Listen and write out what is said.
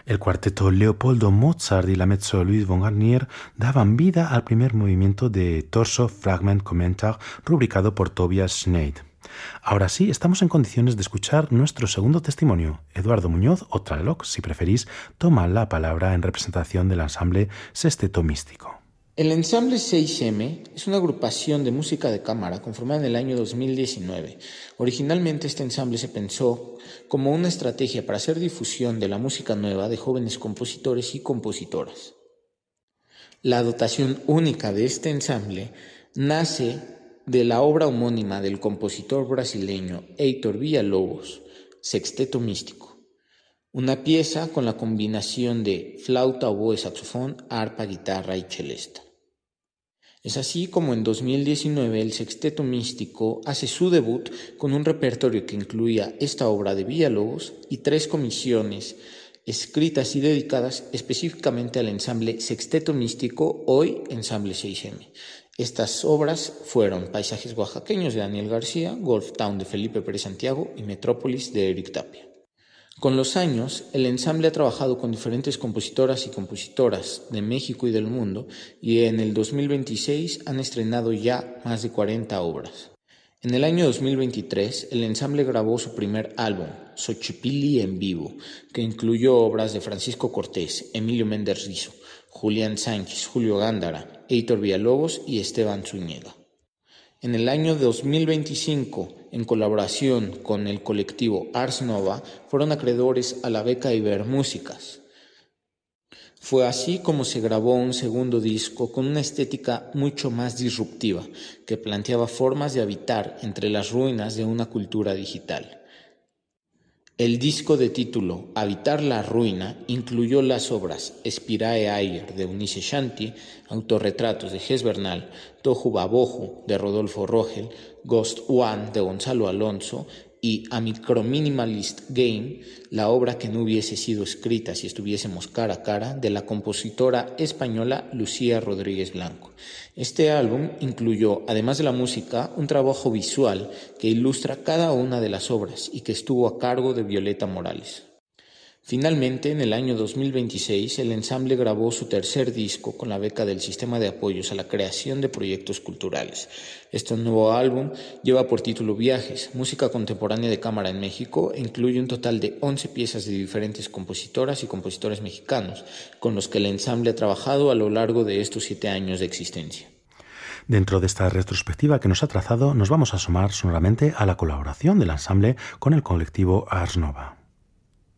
El cuarteto Leopoldo Mozart y la mezzo Louis von Garnier daban vida al primer movimiento de Torso Fragment Kommentar rubricado por Tobias Schneid. Ahora sí, estamos en condiciones de escuchar nuestro segundo testimonio. Eduardo Muñoz, o Tlaloc, si preferís, toma la palabra en representación del ensamble Sexteto Místico. El ensamble 6M es una agrupación de música de cámara conformada en el año 2019. Originalmente este ensamble se pensó como una estrategia para hacer difusión de la música nueva de jóvenes compositores y compositoras. La dotación única de este ensamble nace de la obra homónima del compositor brasileño Heitor Villa-Lobos, Sexteto Místico. Una pieza con la combinación de flauta, oboe, saxofón, arpa, guitarra y celesta. Es así como en 2019 el Sexteto Místico hace su debut con un repertorio que incluía esta obra de Villa-Lobos y 3 comisiones escritas y dedicadas específicamente al ensamble Sexteto Místico, hoy ensamble 6M. Estas obras fueron Paisajes Oaxaqueños de Daniel García, Golf Town de Felipe Pérez Santiago y Metrópolis de Eric Tapia. Con los años, el ensamble ha trabajado con diferentes compositoras y compositoras de México y del mundo y en el 2026 han estrenado ya más de 40 obras. En el año 2023, el ensamble grabó su primer álbum, Xochipilli en vivo, que incluyó obras de Francisco Cortés, Emilio Méndez Rizo, Julián Sánchez, Julio Gándara, Heitor Villa-Lobos y Esteban Zúñiga. En el año 2025, en colaboración con el colectivo Ars Nova, fueron acreedores a la beca Ibermúsicas. Fue así como se grabó un segundo disco con una estética mucho más disruptiva, que planteaba formas de habitar entre las ruinas de una cultura digital. El disco de título Habitar la Ruina incluyó las obras Spirae Ayer de Eunice Shanti, Autorretratos de Ges Bernal, Tohu Babohu de Rodolfo Rogel, Ghost One de Gonzalo Alonso y A Microminimalist Game, la obra que no hubiese sido escrita si estuviésemos cara a cara, de la compositora española Lucía Rodríguez Blanco. Este álbum incluyó, además de la música, un trabajo visual que ilustra cada una de las obras y que estuvo a cargo de Violeta Morales. Finalmente, en el año 2026, el ensamble grabó su tercer disco con la beca del Sistema de Apoyos a la Creación de Proyectos Culturales. Este nuevo álbum lleva por título Viajes, música contemporánea de cámara en México, e incluye un total de 11 piezas de diferentes compositoras y compositores mexicanos, con los que el ensamble ha trabajado a lo largo de estos 7 años de existencia. Dentro de esta retrospectiva que nos ha trazado, nos vamos a asomar sonoramente a la colaboración del ensamble con el colectivo Ars Nova.